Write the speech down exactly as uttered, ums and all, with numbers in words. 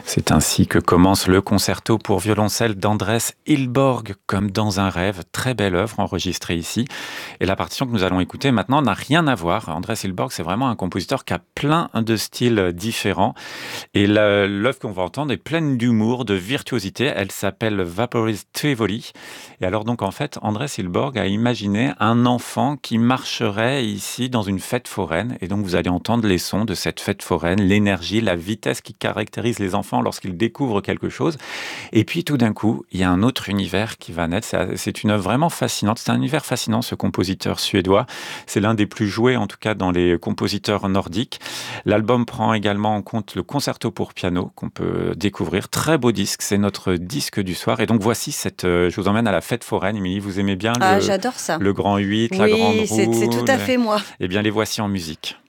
C'est ainsi que commence le concerto pour violoncelle d'Andrés Hilborg, comme dans un rêve. Très belle œuvre enregistrée ici. Et la partition que nous allons écouter maintenant n'a rien à voir. Andrés Hilborg, c'est vraiment un compositeur qui a plein de styles différents. Et la- l'œuvre qu'on va entendre est pleine d'humour, de virtuosité. Elle s'appelle Vaporized Tivoli. Et alors donc en fait, Andrés Hilborg a imaginé un enfant qui marcherait ici dans une fête foraine. Et donc vous allez entendre les sons de cette fête foraine, l'énergie, la vitesse qui caractérise les enfants lorsqu'ils découvrent quelque chose. Et puis tout d'un coup, il y a un autre univers qui va naître. C'est c'est une œuvre vraiment fascinante. C'est un univers fascinant, ce compositeur suédois. C'est l'un des plus joués, en tout cas, dans les compositeurs nordiques. L'album prend également en compte le concerto pour piano qu'on peut découvrir. Très beau disque, c'est notre disque du soir. Et donc voici cette... euh, je vous emmène à la fête foraine. Émilie, vous aimez bien Ah, le, j'adore ça. le grand huit, la grande Oui, c'est c'est tout roue à le- fait moi. Eh bien, les voici en musique.